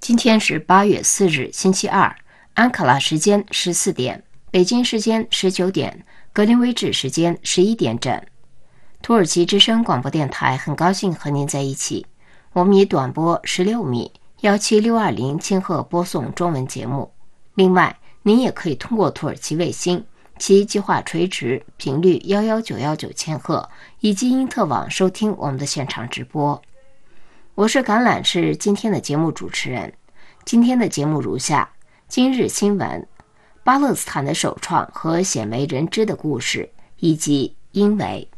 今天是8月4日，星期二，安卡拉时间14点，北京时间19点，格林威治时间11点整。土耳其之声广播电台很高兴和您在一起。我们以短波16米17620千赫播送中文节目。另外，您也可以通过土耳其卫星、其计划垂直频率11919千赫以及因特网收听我们的现场直播。我是橄榄是今天的节目主持人。今天的节目如下：今日新闻、巴勒斯坦的首创和鲜为人知的故事，以及因为